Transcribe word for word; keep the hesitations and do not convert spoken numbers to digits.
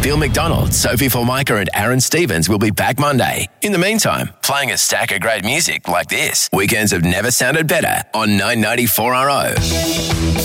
Bill McDonald, Sophie Formica and Aaron Stevens will be back Monday. In the meantime, playing a stack of great music like this. Weekends have never sounded better on nine ninety-four R O.